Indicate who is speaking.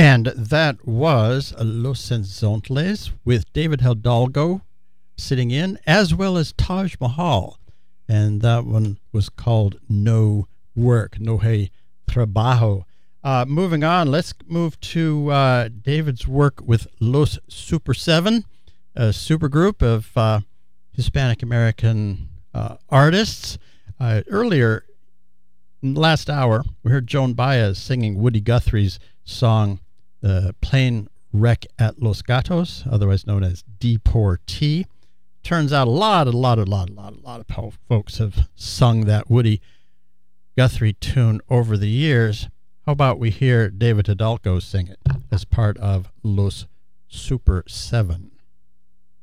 Speaker 1: And that was Los Senzontles with David Hidalgo sitting in, as well as Taj Mahal. And that one was called No Work, No Hay Trabajo. Moving on, let's move to David's work with Los Super 7, a supergroup of Hispanic-American artists. Earlier, in the last hour, we heard Joan Baez singing Woody Guthrie's song, The Plane Wreck at Los Gatos, otherwise known as Deportee. Turns out a lot of folks have sung that Woody Guthrie tune over the years. How about we hear David Hidalgo sing it as part of Los Super 7?